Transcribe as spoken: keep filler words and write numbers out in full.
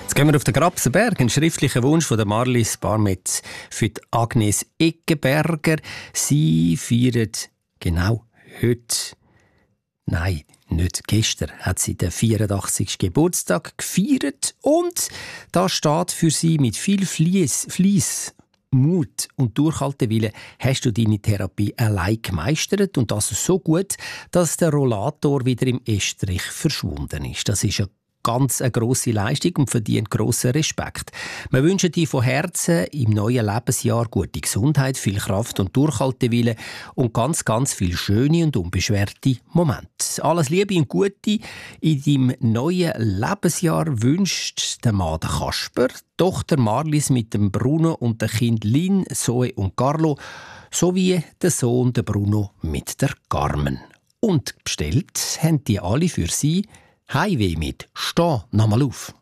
Jetzt gehen wir auf den Grabsenberg. Ein schriftlicher Wunsch von der Marlies Barmetz für die Agnes Eggenberger. Sie feiert genau heute, nein, nicht gestern, hat sie den vierundachtzigsten Geburtstag gefeiert. Und das steht für sie mit viel Fliess, Fliess, Mut und Durchhaltewillen hast du deine Therapie allein gemeistert und das so gut, dass der Rollator wieder im Estrich verschwunden ist. Das ist eine ganz eine grosse Leistung und verdient grossen Respekt. Wir wünschen dir von Herzen im neuen Lebensjahr gute Gesundheit, viel Kraft und Durchhaltewillen und ganz, ganz viele schöne und unbeschwerte Momente. Alles Liebe und Gute in deinem neuen Lebensjahr wünscht der Mann der Kasper, die Tochter Marlies mit dem Bruno und den Kindern Lynn, Zoe und Carlo sowie der Sohn der Bruno mit der Carmen. Und bestellt haben die alle für sie Heimweh mit «Steh nochmal auf».